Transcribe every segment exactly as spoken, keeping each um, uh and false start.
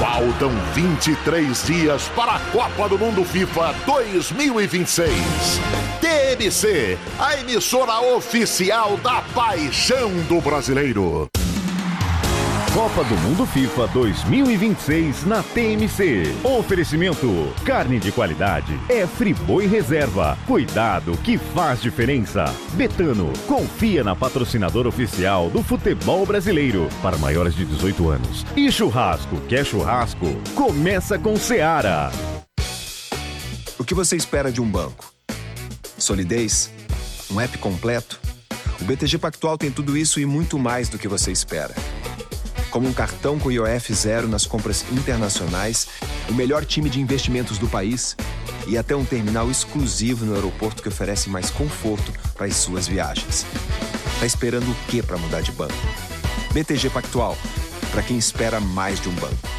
Faltam vinte e três dias para a Copa do Mundo FIFA dois mil e vinte e seis. T M C, a emissora oficial da paixão do brasileiro. Copa do Mundo FIFA dois mil e vinte e seis na T M C. Oferecimento: carne de qualidade é Friboi Reserva. Cuidado que faz diferença. Betano, confia na patrocinadora oficial do futebol brasileiro para maiores de dezoito anos. E churrasco, quer churrasco? Começa com Seara. O que você espera de um banco? Solidez? Um app completo? O B T G Pactual tem tudo isso e muito mais do que você espera. Como um cartão com I O F zero nas compras internacionais, o melhor time de investimentos do país e até um terminal exclusivo no aeroporto que oferece mais conforto para as suas viagens. Tá esperando o quê para mudar de banco? B T G Pactual, para quem espera mais de um banco.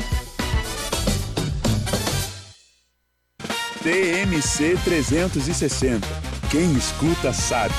T M C trezentos e sessenta. Quem escuta sabe.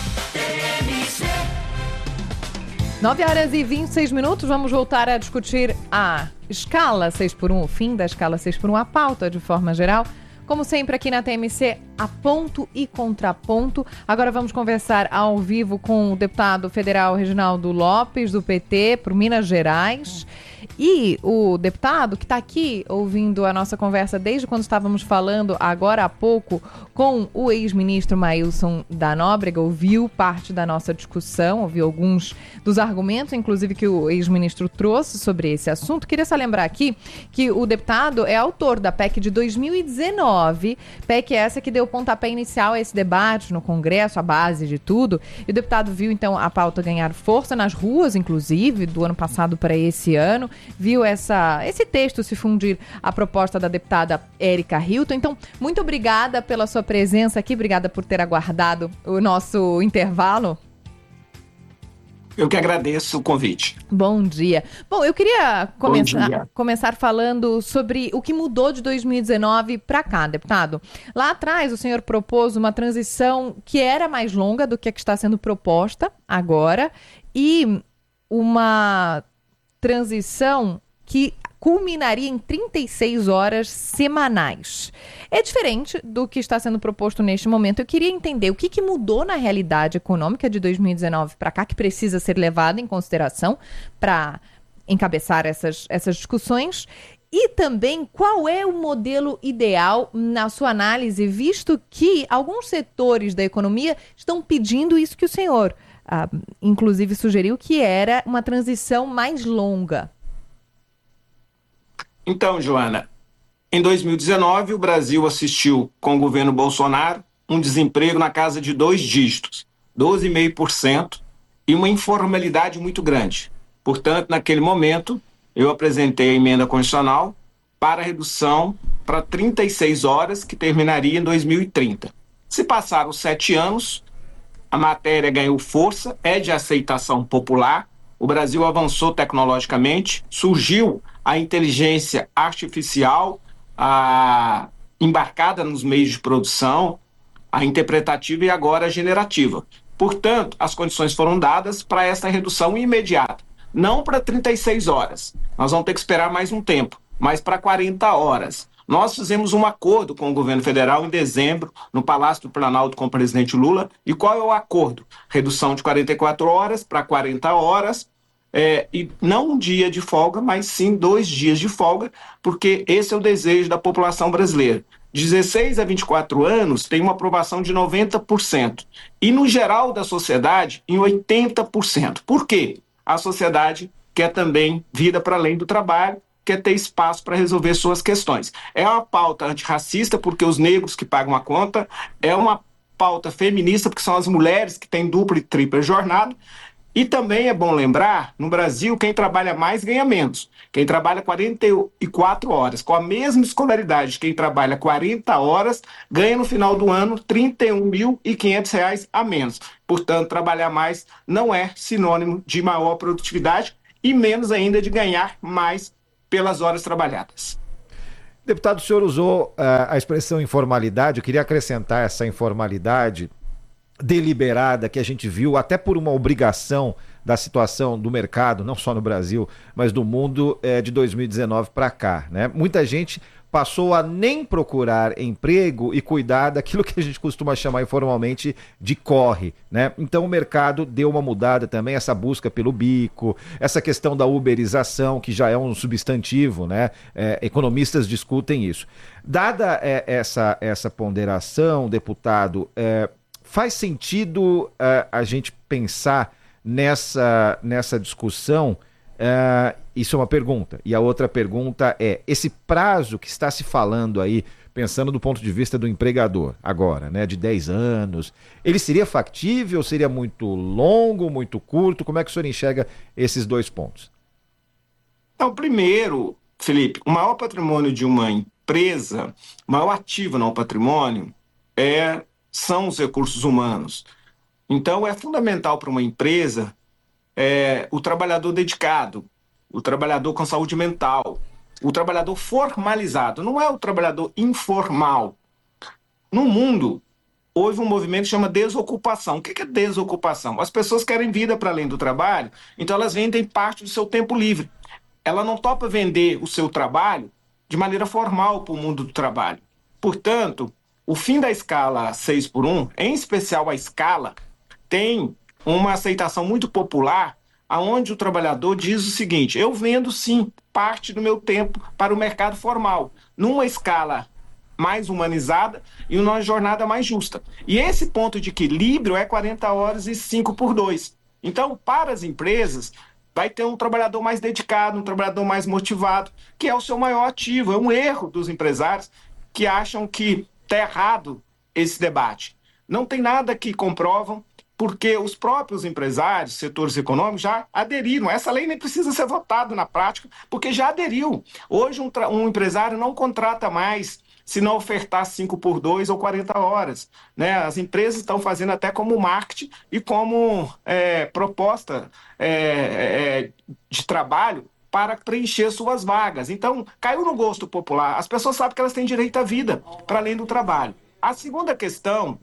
nove horas e vinte e seis minutos, vamos voltar a discutir a escala seis por um, o fim da escala seis por um, a pauta de forma geral. Como sempre aqui na T M C, a ponto e contraponto. Agora vamos conversar ao vivo com o deputado federal Reginaldo Lopes, do P T, por Minas Gerais. E o deputado que está aqui ouvindo a nossa conversa desde quando estávamos falando agora há pouco com o ex-ministro Maílson da Nóbrega, ouviu parte da nossa discussão, ouviu alguns dos argumentos, inclusive que o ex-ministro trouxe sobre esse assunto. Queria só lembrar aqui que o deputado é autor da P E C de dois mil e dezenove, P E C essa que deu pontapé inicial a esse debate no Congresso, a base de tudo. E o deputado viu então a pauta ganhar força nas ruas, inclusive, do ano passado para esse ano. Viu essa, esse texto se fundir à proposta da deputada Érica Hilton. Então, muito obrigada pela sua presença aqui, obrigada por ter aguardado o nosso intervalo. Eu que agradeço o convite. Bom dia. Bom, eu queria começar, começar falando sobre o que mudou de dois mil e dezenove para cá, deputado. Lá atrás, o senhor propôs uma transição que era mais longa do que a que está sendo proposta agora e uma transição que culminaria em trinta e seis horas semanais. É diferente do que está sendo proposto neste momento. Eu queria entender o que, que mudou na realidade econômica de dois mil e dezenove para cá, que precisa ser levado em consideração para encabeçar essas, essas discussões. E também qual é o modelo ideal na sua análise, visto que alguns setores da economia estão pedindo isso que o senhor Ah, inclusive sugeriu, que era uma transição mais longa. Então, Joana, em dois mil e dezenove, o Brasil assistiu, com o governo Bolsonaro, um desemprego na casa de dois dígitos, doze vírgula cinco por cento, e uma informalidade muito grande. Portanto, naquele momento, eu apresentei a emenda constitucional para a redução para trinta e seis horas, que terminaria em dois mil e trinta. Se passaram sete anos, a matéria ganhou força, é de aceitação popular, o Brasil avançou tecnologicamente, surgiu a inteligência artificial a, embarcada nos meios de produção, a interpretativa e agora a generativa. Portanto, as condições foram dadas para essa redução imediata, não para trinta e seis horas, nós vamos ter que esperar mais um tempo, mas para quarenta horas. Nós fizemos um acordo com o governo federal em dezembro, no Palácio do Planalto com o presidente Lula. E qual é o acordo? Redução de quarenta e quatro horas para quarenta horas, é, e não um dia de folga, mas sim dois dias de folga, porque esse é o desejo da população brasileira. dezesseis a vinte e quatro anos tem uma aprovação de noventa por cento. E no geral da sociedade, em oitenta por cento. Por quê? A sociedade quer também vida para além do trabalho, quer ter espaço para resolver suas questões. É uma pauta antirracista, porque os negros que pagam a conta, é uma pauta feminista, porque são as mulheres que têm dupla e tripla jornada, e também é bom lembrar, no Brasil, quem trabalha mais ganha menos. Quem trabalha quarenta e quatro horas, com a mesma escolaridade, quem trabalha quarenta horas, ganha no final do ano trinta e um mil e quinhentos reais a menos. Portanto, trabalhar mais não é sinônimo de maior produtividade e menos ainda de ganhar mais pelas horas trabalhadas. Deputado, o senhor usou uh, a expressão informalidade. Eu queria acrescentar essa informalidade deliberada que a gente viu até por uma obrigação da situação do mercado, não só no Brasil, mas do mundo é, de dois mil e dezenove para cá, né? Muita gente passou a nem procurar emprego e cuidar daquilo que a gente costuma chamar informalmente de corre, né? Então o mercado deu uma mudada também, essa busca pelo bico, essa questão da uberização, que já é um substantivo, né? É, economistas discutem isso. Dada é, essa, essa ponderação, deputado, é, faz sentido é, a gente pensar nessa, nessa discussão? Uh, isso é uma pergunta. E a outra pergunta é, esse prazo que está se falando aí, pensando do ponto de vista do empregador agora, né, de dez anos, ele seria factível, seria muito longo, muito curto? Como é que o senhor enxerga esses dois pontos? Então, primeiro, Felipe, o maior patrimônio de uma empresa, o maior ativo no patrimônio é, são os recursos humanos. Então, é fundamental para uma empresa É, o trabalhador dedicado, o trabalhador com saúde mental, o trabalhador formalizado, não é o trabalhador informal. No mundo, houve um movimento que chama desocupação. O que é desocupação? As pessoas querem vida para além do trabalho, então elas vendem parte do seu tempo livre. Ela não topa vender o seu trabalho de maneira formal para o mundo do trabalho. Portanto, o fim da escala seis por um, em especial a escala, tem uma aceitação muito popular, aonde o trabalhador diz o seguinte: eu vendo sim parte do meu tempo para o mercado formal, numa escala mais humanizada e numa jornada mais justa. E esse ponto de equilíbrio é quarenta horas e cinco por dois. Então, para as empresas, vai ter um trabalhador mais dedicado, um trabalhador mais motivado, que é o seu maior ativo. É um erro dos empresários que acham que está errado esse debate. Não tem nada que comprovam, porque os próprios empresários, setores econômicos, já aderiram. Essa lei nem precisa ser votada na prática, porque já aderiu. Hoje, um, um empresário não contrata mais se não ofertar cinco por dois ou quarenta horas. Né? As empresas estão fazendo até como marketing e como é, proposta é, é, de trabalho para preencher suas vagas. Então, caiu no gosto popular. As pessoas sabem que elas têm direito à vida, para além do trabalho. A segunda questão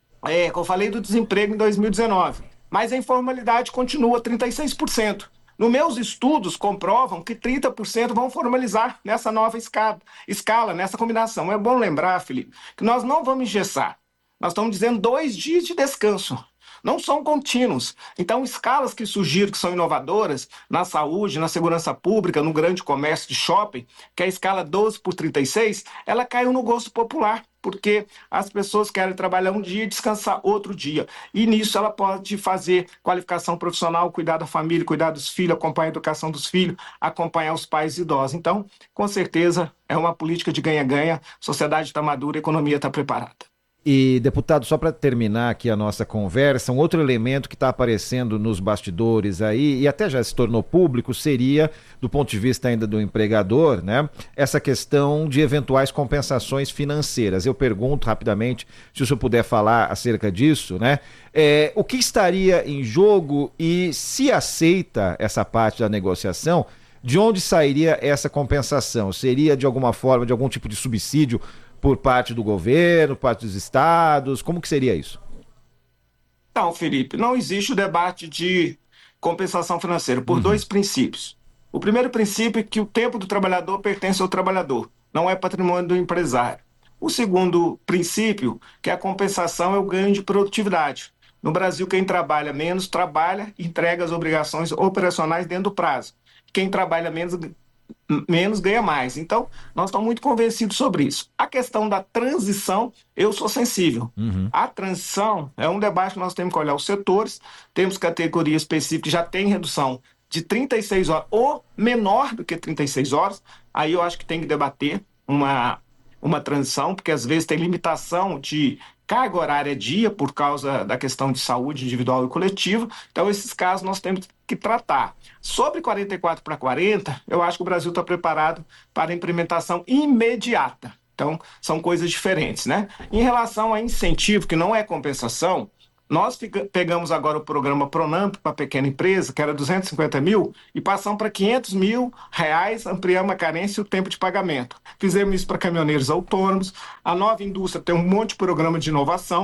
é que eu falei do desemprego em dois mil e dezenove, mas a informalidade continua trinta e seis por cento. Nos meus estudos comprovam que trinta por cento vão formalizar nessa nova escala, escala, nessa combinação. É bom lembrar, Felipe, que nós não vamos engessar. Nós estamos dizendo dois dias de descanso. Não são contínuos. Então, escalas que surgiram, que são inovadoras, na saúde, na segurança pública, no grande comércio de shopping, que é a escala doze por trinta e seis, ela caiu no gosto popular, porque as pessoas querem trabalhar um dia e descansar outro dia. E nisso ela pode fazer qualificação profissional, cuidar da família, cuidar dos filhos, acompanhar a educação dos filhos, acompanhar os pais idosos. Então, com certeza, é uma política de ganha-ganha, a sociedade está madura, a economia está preparada. E, deputado, só para terminar aqui a nossa conversa, um outro elemento que está aparecendo nos bastidores aí, e até já se tornou público, seria, do ponto de vista ainda do empregador, né, essa questão de eventuais compensações financeiras. Eu pergunto rapidamente, se o senhor puder falar acerca disso, né, é, o que estaria em jogo e se aceita essa parte da negociação, de onde sairia essa compensação? Seria de alguma forma, de algum tipo de subsídio por parte do governo, por parte dos estados? Como que seria isso? Não, Felipe, não existe o debate de compensação financeira por uhum. dois princípios. O primeiro princípio é que o tempo do trabalhador pertence ao trabalhador, não é patrimônio do empresário. O segundo princípio, que a compensação é o ganho de produtividade. No Brasil, quem trabalha menos, trabalha e entrega as obrigações operacionais dentro do prazo. Quem trabalha menos, menos ganha mais. Então, nós estamos muito convencidos sobre isso. A questão da transição, eu sou sensível. Uhum. A transição é um debate que nós temos que olhar os setores, temos categorias específicas que já tem redução de trinta e seis horas ou menor do que trinta e seis horas, aí eu acho que tem que debater uma, uma transição, porque às vezes tem limitação de carga horária dia por causa da questão de saúde individual e coletiva. Então, esses casos nós temos que tratar. Sobre quarenta e quatro para quarenta, eu acho que o Brasil está preparado para a implementação imediata. Então, são coisas diferentes, né? Em relação a incentivo, que não é compensação, nós fica, pegamos agora o programa Pronamp para pequena empresa, que era duzentos e cinquenta mil, e passamos para quinhentos mil reais, ampliamos a carência e o tempo de pagamento. Fizemos isso para caminhoneiros autônomos. A nova indústria tem um monte de programa de inovação.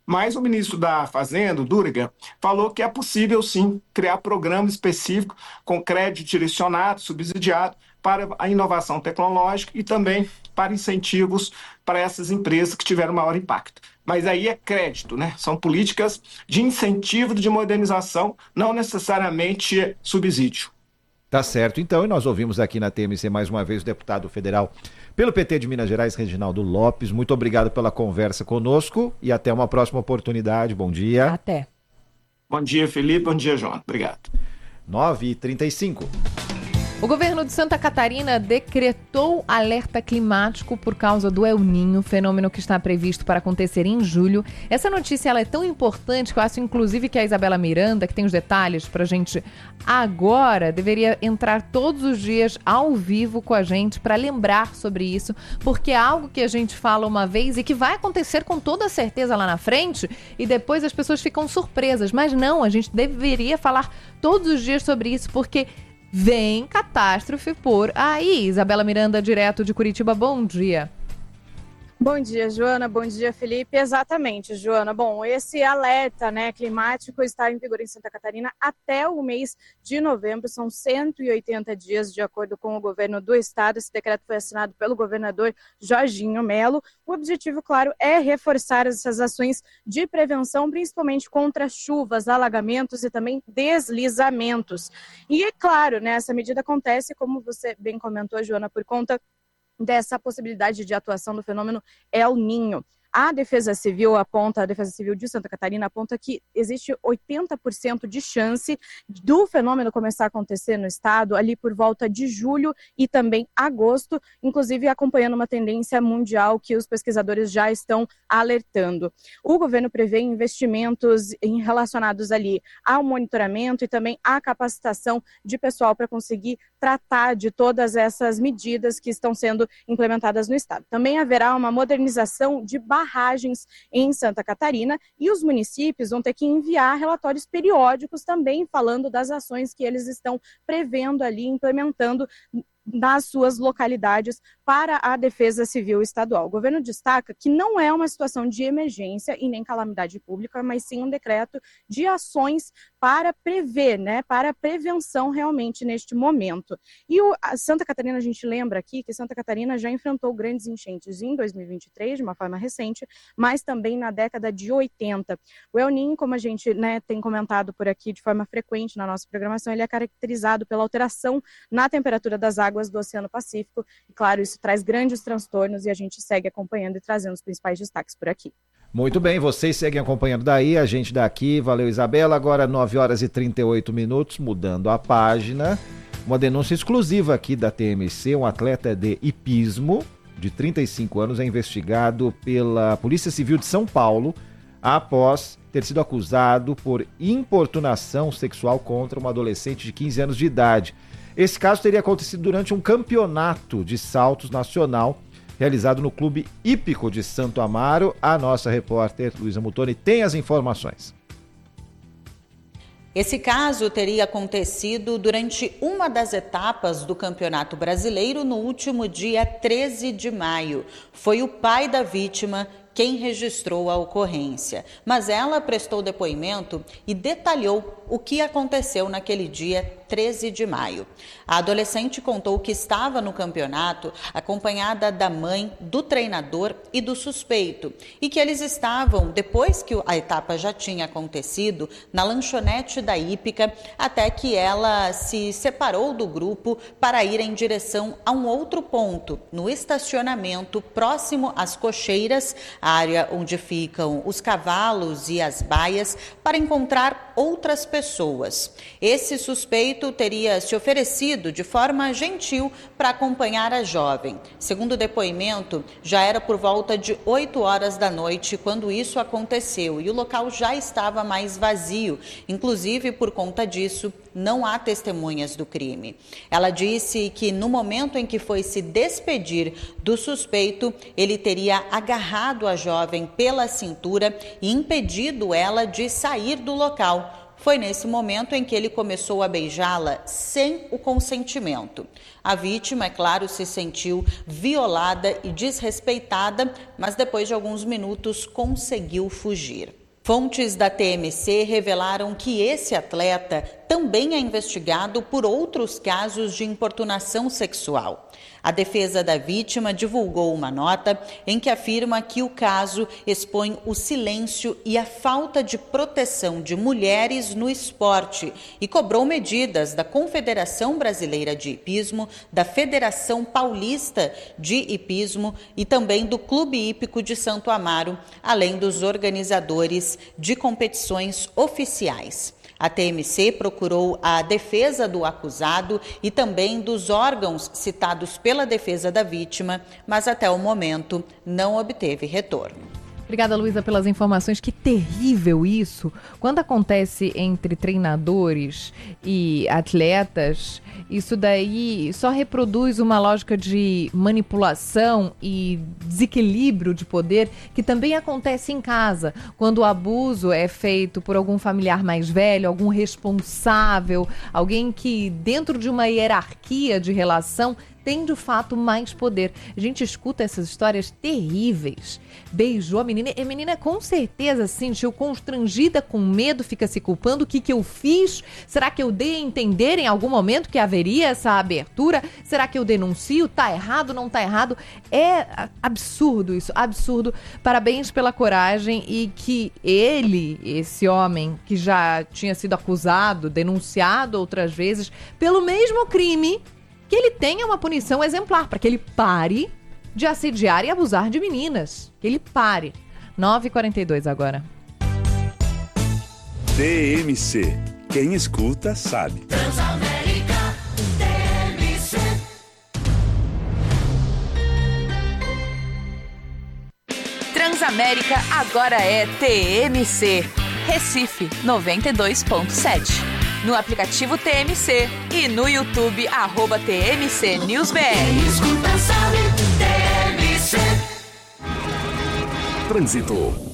Mas o ministro da Fazenda, o Durigan, falou que é possível, sim, criar programa específico com crédito direcionado, subsidiado, para a inovação tecnológica e também para incentivos para essas empresas que tiveram maior impacto. Mas aí é crédito, né? São políticas de incentivo de modernização, não necessariamente subsídio. Tá certo, então, e nós ouvimos aqui na T M C mais uma vez o deputado federal pelo P T de Minas Gerais, Reginaldo Lopes. Muito obrigado pela conversa conosco e até uma próxima oportunidade. Bom dia. Até. Bom dia, Felipe. Bom dia, João. Obrigado. nove e trinta e cinco. O governo de Santa Catarina decretou alerta climático por causa do El Niño, fenômeno que está previsto para acontecer em julho. Essa notícia ela é tão importante que eu acho, inclusive, que a Isabela Miranda, que tem os detalhes para a gente agora, deveria entrar todos os dias ao vivo com a gente para lembrar sobre isso, porque é algo que a gente fala uma vez e que vai acontecer com toda certeza lá na frente e depois as pessoas ficam surpresas. Mas não, a gente deveria falar todos os dias sobre isso, porque vem catástrofe por aí. Isabela Miranda, direto de Curitiba, bom dia. Bom dia, Joana. Bom dia, Felipe. Exatamente, Joana. Bom, esse alerta, né, climático está em vigor em Santa Catarina até o mês de novembro. São cento e oitenta dias, de acordo com o governo do estado. Esse decreto foi assinado pelo governador Jorginho Melo. O objetivo, claro, é reforçar essas ações de prevenção, principalmente contra chuvas, alagamentos e também deslizamentos. E, é claro, né, essa medida acontece, como você bem comentou, Joana, por conta dessa possibilidade de atuação do fenômeno El Niño. A Defesa Civil aponta, a Defesa Civil de Santa Catarina aponta que existe oitenta por cento de chance do fenômeno começar a acontecer no estado ali por volta de julho e também agosto, inclusive acompanhando uma tendência mundial que os pesquisadores já estão alertando. O governo prevê investimentos relacionados ali ao monitoramento e também à capacitação de pessoal para conseguir tratar de todas essas medidas que estão sendo implementadas no estado. Também haverá uma modernização de barragens em Santa Catarina e os municípios vão ter que enviar relatórios periódicos também falando das ações que eles estão prevendo ali, implementando nas suas localidades para a Defesa Civil Estadual. O governo destaca que não é uma situação de emergência e nem calamidade pública, mas sim um decreto de ações para prever, né, para prevenção realmente neste momento. E o, a Santa Catarina, a gente lembra aqui que Santa Catarina já enfrentou grandes enchentes em dois mil e vinte e três, de uma forma recente, mas também na década de oitenta. O El Niño, como a gente, né, tem comentado por aqui de forma frequente na nossa programação, ele é caracterizado pela alteração na temperatura das águas do Oceano Pacífico. E, claro, isso traz grandes transtornos e a gente segue acompanhando e trazendo os principais destaques por aqui. Muito bem, vocês seguem acompanhando daí, a gente daqui. Valeu, Isabela. Agora nove horas e trinta e oito minutos, mudando a página. Uma denúncia exclusiva aqui da T M C. Um atleta de hipismo, de trinta e cinco anos, é investigado pela Polícia Civil de São Paulo após ter sido acusado por importunação sexual contra uma adolescente de quinze anos de idade. Esse caso teria acontecido durante um campeonato de saltos nacional realizado no Clube Hípico de Santo Amaro. A nossa repórter Luísa Mutoni tem as informações. Esse caso teria acontecido durante uma das etapas do Campeonato Brasileiro no último dia treze de maio. Foi o pai da vítima quem registrou a ocorrência, mas ela prestou depoimento e detalhou o que aconteceu naquele dia treze de maio. A adolescente contou que estava no campeonato acompanhada da mãe, do treinador e do suspeito, e que eles estavam, depois que a etapa já tinha acontecido, na lanchonete da hípica, até que ela se separou do grupo para ir em direção a um outro ponto, no estacionamento próximo às cocheiras, a área onde ficam os cavalos e as baias, para encontrar outras pessoas. Esse suspeito teria se oferecido de forma gentil para acompanhar a jovem. Segundo o depoimento, já era por volta de oito horas da noite quando isso aconteceu e o local já estava mais vazio. Inclusive, por conta disso, não há testemunhas do crime. Ela disse que no momento em que foi se despedir do suspeito, ele teria agarrado a jovem pela cintura e impedido ela de sair do local. Foi nesse momento em que ele começou a beijá-la sem o consentimento. A vítima, é claro, se sentiu violada e desrespeitada, mas depois de alguns minutos conseguiu fugir. Fontes da T M C revelaram que esse atleta também é investigado por outros casos de importunação sexual. A defesa da vítima divulgou uma nota em que afirma que o caso expõe o silêncio e a falta de proteção de mulheres no esporte e cobrou medidas da Confederação Brasileira de Hipismo, da Federação Paulista de Hipismo e também do Clube Hípico de Santo Amaro, além dos organizadores de competições oficiais. A T M C procurou a defesa do acusado e também dos órgãos citados pela defesa da vítima, mas até o momento não obteve retorno. Obrigada, Luísa, pelas informações. Que terrível isso. Quando acontece entre treinadores e atletas, isso daí só reproduz uma lógica de manipulação e desequilíbrio de poder que também acontece em casa, quando o abuso é feito por algum familiar mais velho, algum responsável, alguém que dentro de uma hierarquia de relação tem de fato mais poder. A gente escuta essas histórias terríveis. Beijou a menina, e a menina com certeza se sentiu constrangida, com medo, fica se culpando. O que que eu fiz? Será que eu dei a entender em algum momento que haveria essa abertura? Será que eu denuncio? Tá errado, não tá errado? É absurdo isso, absurdo. Parabéns pela coragem e que ele, esse homem que já tinha sido acusado, denunciado outras vezes pelo mesmo crime, que ele tenha uma punição exemplar, para que ele pare de assediar e abusar de meninas. Que ele pare. nove e quarenta e dois agora. T M C. Quem escuta, sabe. Transamérica, T M C. Transamérica agora é T M C. Recife, noventa e dois ponto sete. No aplicativo T M C e no YouTube, arroba T M C News B R. Quem escuta sabe, T M C. Trânsito.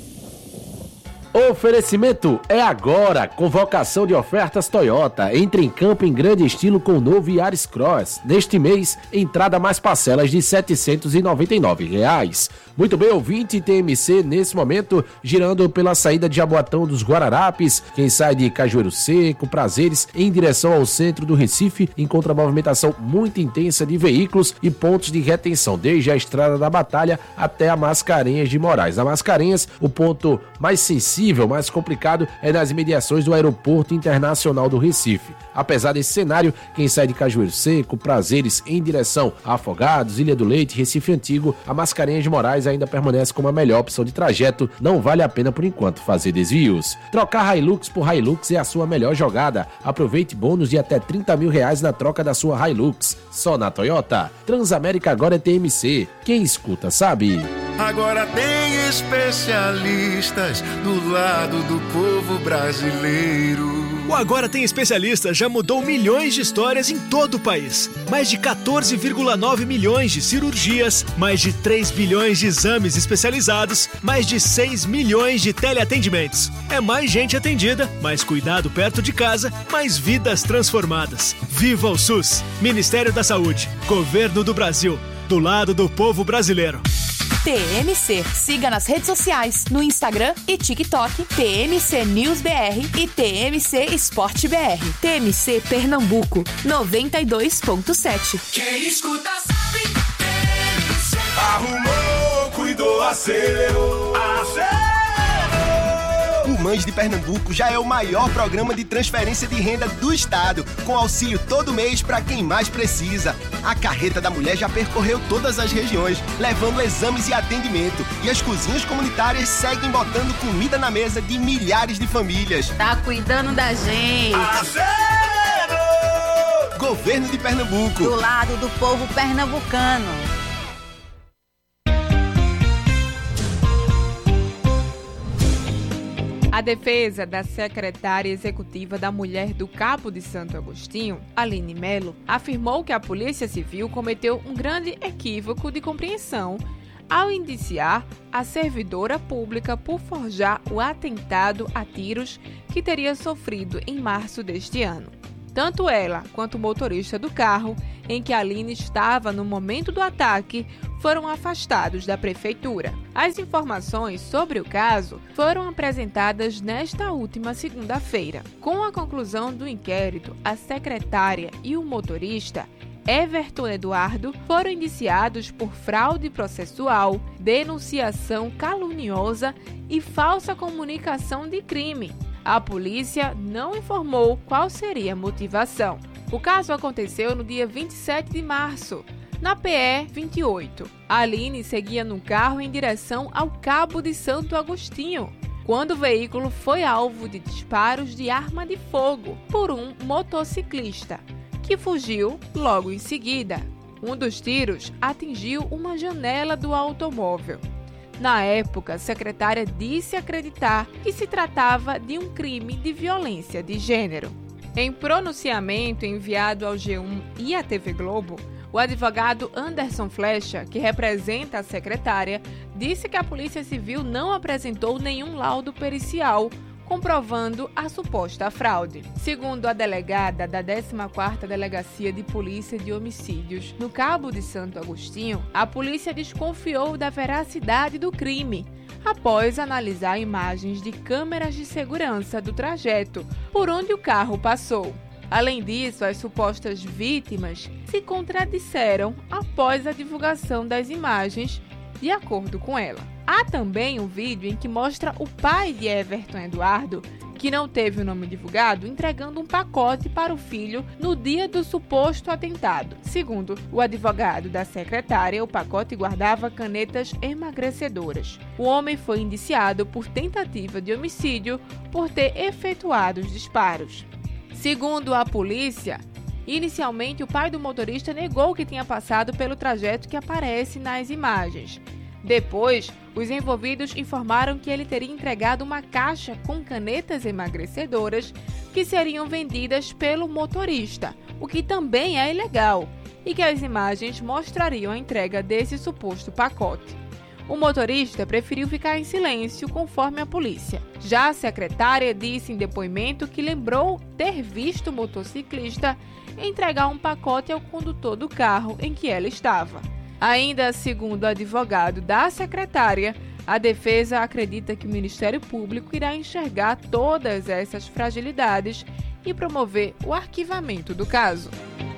Oferecimento é agora. Convocação de ofertas Toyota. Entre em campo em grande estilo com o novo Yaris Cross. Neste mês, entrada mais parcelas de setecentos e noventa e nove reais. Muito bem, ouvinte, T M C nesse momento girando pela saída de Jaboatão dos Guararapes. Quem sai de Cajueiro Seco, Prazeres, em direção ao centro do Recife, encontra movimentação muito intensa de veículos e pontos de retenção, desde a Estrada da Batalha até a Mascarenhas de Moraes. A Mascarenhas, o ponto mais sensível, mais complicado é nas imediações do Aeroporto Internacional do Recife. Apesar desse cenário, quem sai de Cajueiro Seco, Prazeres, em direção a Afogados, Ilha do Leite, Recife Antigo, a Mascarenhas de Moraes ainda permanece como a melhor opção de trajeto. Não vale a pena por enquanto fazer desvios. Trocar Hilux por Hilux é a sua melhor jogada. Aproveite bônus de até trinta mil reais na troca da sua Hilux. Só na Toyota. Transamérica agora é T M C. Quem escuta sabe. Agora tem especialistas do lado do povo brasileiro. O Agora Tem Especialistas já mudou milhões de histórias em todo o país. Mais de quatorze vírgula nove milhões de cirurgias, mais de três bilhões de exames especializados, mais de seis milhões de teleatendimentos. É mais gente atendida, mais cuidado perto de casa, mais vidas transformadas. Viva o SUS! Ministério da Saúde, Governo do Brasil, do lado do povo brasileiro. T M C. Siga nas redes sociais, no Instagram e TikTok, T M C News B R e T M C Esporte B R. T M C Pernambuco, noventa e dois ponto sete. Quem escuta sabe, T M C. Arrumou, cuidou, acelerou, acelerou. O Mães de Pernambuco já é o maior programa de transferência de renda do estado, com auxílio todo mês para quem mais precisa. A Carreta da Mulher já percorreu todas as regiões, levando exames e atendimento. E as cozinhas comunitárias seguem botando comida na mesa de milhares de famílias. Tá cuidando da gente. Acelerou! Governo de Pernambuco. Do lado do povo pernambucano. A defesa da secretária executiva da Mulher do Cabo de Santo Agostinho, Aline Melo, afirmou que a Polícia Civil cometeu um grande equívoco de compreensão ao indiciar a servidora pública por forjar o atentado a tiros que teria sofrido em março deste ano. Tanto ela quanto o motorista do carro em que Aline estava no momento do ataque foram afastados da prefeitura. As informações sobre o caso foram apresentadas nesta última segunda-feira. Com a conclusão do inquérito, a secretária e o motorista Everton Eduardo foram indiciados por fraude processual, denunciação caluniosa e falsa comunicação de crime. A polícia não informou qual seria a motivação. O caso aconteceu no dia vinte e sete de março, na P E vinte e oito. A Aline seguia no carro em direção ao Cabo de Santo Agostinho, quando o veículo foi alvo de disparos de arma de fogo por um motociclista, que fugiu logo em seguida. Um dos tiros atingiu uma janela do automóvel. Na época, a secretária disse acreditar que se tratava de um crime de violência de gênero. Em pronunciamento enviado ao G um e à T V Globo, o advogado Anderson Flecha, que representa a secretária, disse que a Polícia Civil não apresentou nenhum laudo pericial comprovando a suposta fraude. Segundo a delegada da décima quarta Delegacia de Polícia de Homicídios, no Cabo de Santo Agostinho, a polícia desconfiou da veracidade do crime, após analisar imagens de câmeras de segurança do trajeto por onde o carro passou. Além disso, as supostas vítimas se contradisseram após a divulgação das imagens, de acordo com ela. Há também um vídeo em que mostra o pai de Everton Eduardo, que não teve o nome divulgado, entregando um pacote para o filho no dia do suposto atentado. Segundo o advogado da secretária, o pacote guardava canetas emagrecedoras. O homem foi indiciado por tentativa de homicídio por ter efetuado os disparos. Segundo a polícia, inicialmente o pai do motorista negou que tinha passado pelo trajeto que aparece nas imagens. Depois, os envolvidos informaram que ele teria entregado uma caixa com canetas emagrecedoras que seriam vendidas pelo motorista, o que também é ilegal, e que as imagens mostrariam a entrega desse suposto pacote. O motorista preferiu ficar em silêncio, conforme a polícia. Já a secretária disse em depoimento que lembrou ter visto o motociclista entregar um pacote ao condutor do carro em que ela estava. Ainda segundo o advogado da secretária, a defesa acredita que o Ministério Público irá enxergar todas essas fragilidades e promover o arquivamento do caso.